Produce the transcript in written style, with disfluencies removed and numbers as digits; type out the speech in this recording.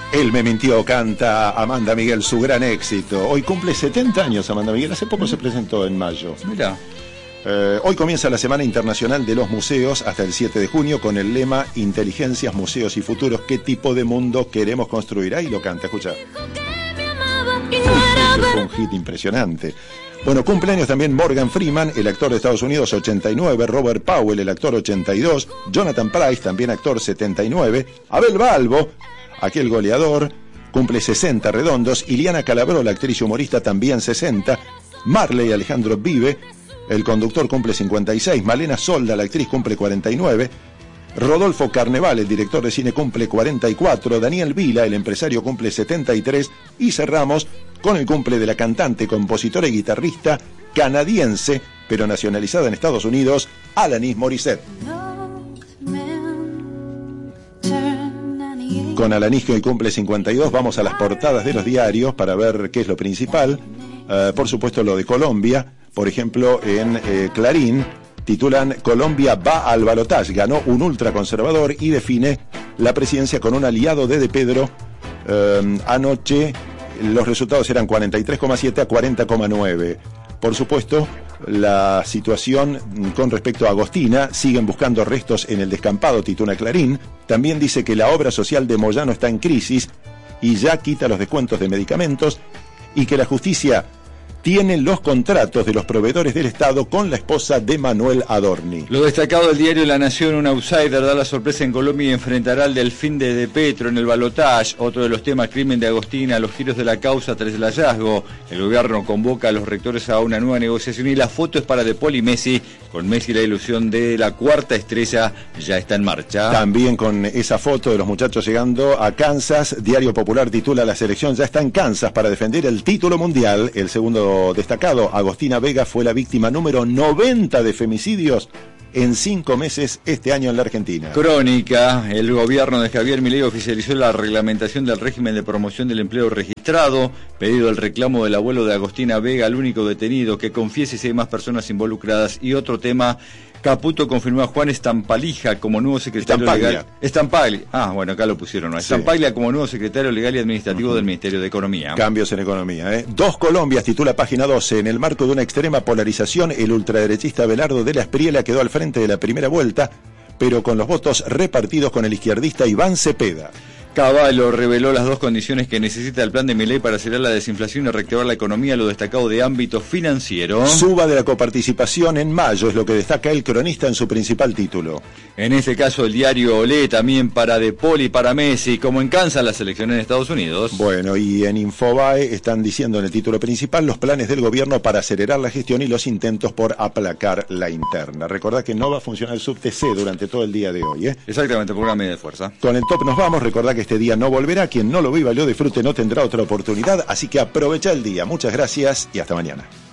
Él me mintió, canta Amanda Miguel, su gran éxito. Hoy cumple 70 años Amanda Miguel, hace poco se presentó en mayo. Mirá. Hoy comienza la Semana Internacional de los Museos hasta el 7 de junio con el lema Inteligencias, Museos y Futuros. ¿Qué tipo de mundo queremos construir? Ahí lo canta, escucha. Fue un hit impresionante. Bueno, cumpleaños también Morgan Freeman, el actor de Estados Unidos, 89, Robert Powell, el actor, 82, Jonathan Pryce, también actor, 79, Abel Balbo, aquel goleador, cumple 60 redondos, Iliana Calabró, la actriz y humorista, también 60, Marley Alejandro Vive, el conductor, cumple 56, Malena Solda, la actriz, cumple 49, Rodolfo Carneval, el director de cine, cumple 44, Daniel Vila, el empresario, cumple 73, y cerramos con el cumple de la cantante, compositora y guitarrista canadiense, pero nacionalizada en Estados Unidos, Alanis Morissette. Con Alanis, que hoy cumple 52, vamos a las portadas de los diarios para ver qué es lo principal. Por supuesto, lo de Colombia. Por ejemplo, en Clarín titulan Colombia va al balotaje, ganó un ultraconservador y define la presidencia con un aliado de Pedro. Anoche los resultados eran 43,7 a 40,9. Por supuesto, la situación con respecto a Agostina, siguen buscando restos en el descampado, titula Clarín. También dice que la obra social de Moyano está en crisis y ya quita los descuentos de medicamentos, y que la justicia tiene los contratos de los proveedores del Estado con la esposa de Manuel Adorni. Lo destacado del diario La Nación, un outsider da la sorpresa en Colombia y enfrentará al Delfín de Petro en el balotaje. Otro de los temas, crimen de Agostina, los giros de la causa tras el hallazgo. El gobierno convoca a los rectores a una nueva negociación y la foto es para De Paul y Messi. Con Messi la ilusión de la cuarta estrella ya está en marcha. También con esa foto de los muchachos llegando a Kansas, Diario Popular titula La selección ya está en Kansas para defender el título mundial. El segundo destacado, Agostina Vega fue la víctima número 90 de femicidios en 5 meses este año en la Argentina. Crónica, el gobierno de Javier Milei oficializó la reglamentación del régimen de promoción del empleo registrado, pedido el reclamo del abuelo de Agostina Vega, el único detenido, que confiese si hay más personas involucradas. Y otro tema, Caputo confirmó a Juan Estampalija como nuevo secretario legal. Estampaglia. Bueno, acá lo pusieron, ¿no? Estampaglia como nuevo secretario legal y administrativo del Ministerio de Economía. Cambios en economía, ¿eh? Dos Colombias, titula Página 12. En el marco de una extrema polarización, el ultraderechista Abelardo de la Espriella quedó al frente de la primera vuelta, pero con los votos repartidos con el izquierdista Iván Cepeda. Cavallo reveló las dos condiciones que necesita el plan de Milei para acelerar la desinflación y reactivar la economía, lo destacado de ámbito financiero. Suba de la coparticipación en mayo, es lo que destaca el cronista en su principal título. En este caso el diario Olé también para De Paul y para Messi, como en Kansas las elecciones en Estados Unidos. Bueno, y en Infobae están diciendo en el título principal los planes del gobierno para acelerar la gestión y los intentos por aplacar la interna. Recordad que no va a funcionar el subTC durante todo el día de hoy, ¿eh? Exactamente, por una medida de fuerza. Con el top nos vamos, recordad que este día no volverá, quien no lo viva y lo disfrute no tendrá otra oportunidad, así que aprovecha el día. Muchas gracias y hasta mañana.